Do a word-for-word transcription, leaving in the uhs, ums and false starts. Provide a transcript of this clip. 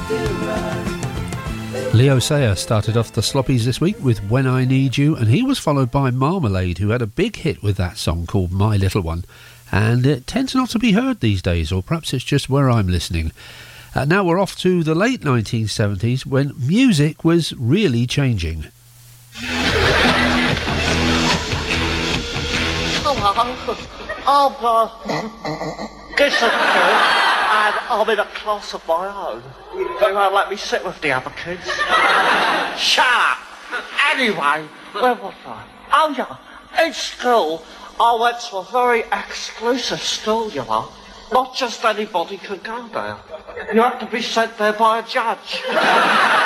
Leo Sayer started off the Sloppies this week with When I Need You, and he was followed by Marmalade, who had a big hit with that song called My Little One, and it tends not to be heard these days, or perhaps it's just where I'm listening. Uh, now we're off to the late nineteen seventies, when music was really changing. Hello. Oh, uh, this is good. And I'm in a class of my own. They won't let me sit with the other kids. Shut up! Anyway, where was I? Oh yeah, in school, I went to a very exclusive school, you know. Not just anybody could go there. You have to be sent there by a judge.